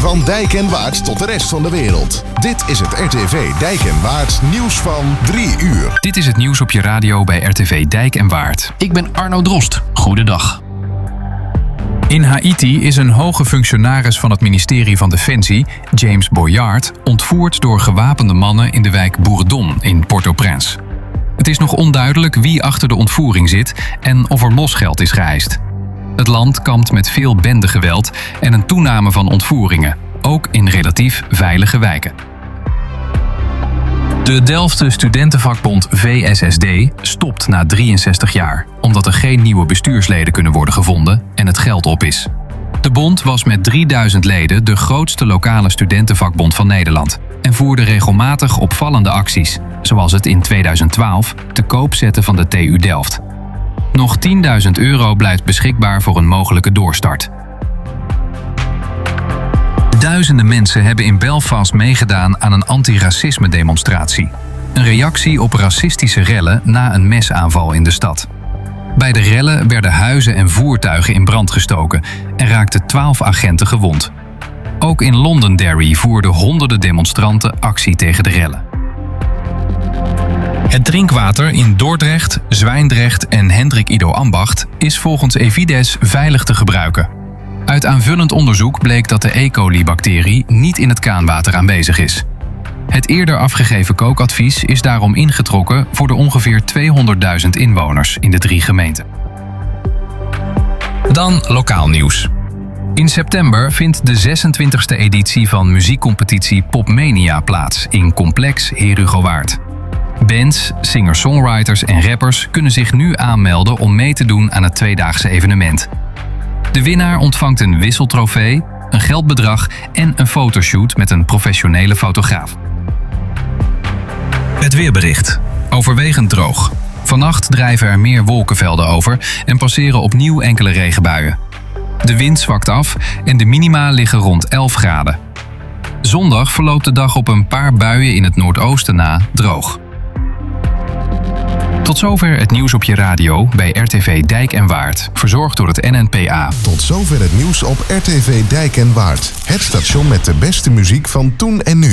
Van Dijk en Waard tot de rest van de wereld. Dit is het RTV Dijk en Waard nieuws van 3 uur. Dit is het nieuws op je radio bij RTV Dijk en Waard. Ik ben Arno Drost. Goedendag. In Haiti is een hoge functionaris van het ministerie van Defensie, James Boyard, ontvoerd door gewapende mannen in de wijk Bourdon in Port-au-Prince. Het is nog onduidelijk wie achter de ontvoering zit en of er losgeld is geëist. Het land kampt met veel bendegeweld en een toename van ontvoeringen, ook in relatief veilige wijken. De Delftse studentenvakbond VSSD stopt na 63 jaar, omdat er geen nieuwe bestuursleden kunnen worden gevonden en het geld op is. De bond was met 3000 leden de grootste lokale studentenvakbond van Nederland en voerde regelmatig opvallende acties, zoals het in 2012 te koop zetten van de TU Delft. Nog €10.000 blijft beschikbaar voor een mogelijke doorstart. Duizenden mensen hebben in Belfast meegedaan aan een antiracisme-demonstratie. Een reactie op racistische rellen na een mesaanval in de stad. Bij de rellen werden huizen en voertuigen in brand gestoken en raakten 12 agenten gewond. Ook in Londonderry voerden honderden demonstranten actie tegen de rellen. Het drinkwater in Dordrecht, Zwijndrecht en Hendrik Ido Ambacht is volgens Evides veilig te gebruiken. Uit aanvullend onderzoek bleek dat de E. coli-bacterie niet in het kraanwater aanwezig is. Het eerder afgegeven kookadvies is daarom ingetrokken voor de ongeveer 200.000 inwoners in de 3 gemeenten. Dan lokaal nieuws. In september vindt de 26e editie van muziekcompetitie Popmania plaats in Complex Herugowaard. Bands, singer-songwriters en rappers kunnen zich nu aanmelden om mee te doen aan het tweedaagse evenement. De winnaar ontvangt een wisseltrofee, een geldbedrag en een fotoshoot met een professionele fotograaf. Het weerbericht. Overwegend droog. Vannacht drijven er meer wolkenvelden over en passeren opnieuw enkele regenbuien. De wind zwakt af en de minima liggen rond 11 graden. Zondag verloopt de dag op een paar buien in het noordoosten na droog. Tot zover het nieuws op je radio bij RTV Dijk en Waard, verzorgd door het NNPA. Tot zover het nieuws op RTV Dijk en Waard. Het station met de beste muziek van toen en nu.